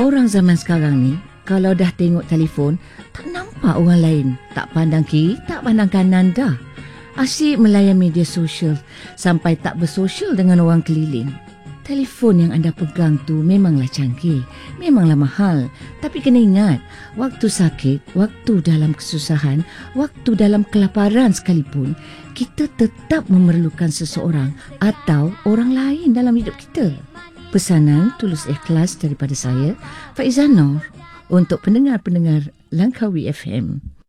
Orang zaman sekarang ni, kalau dah tengok telefon, tak nampak orang lain. Tak pandang kiri, tak pandang kanan dah. Asyik melayan media sosial sampai tak bersosial dengan orang keliling. Telefon yang anda pegang tu memanglah canggih, memanglah mahal. Tapi kena ingat, waktu sakit, waktu dalam kesusahan, waktu dalam kelaparan sekalipun, kita tetap memerlukan seseorang atau orang lain dalam hidup kita. Pesanan tulus ikhlas daripada saya, Faizah Nur, untuk pendengar-pendengar Langkawi FM.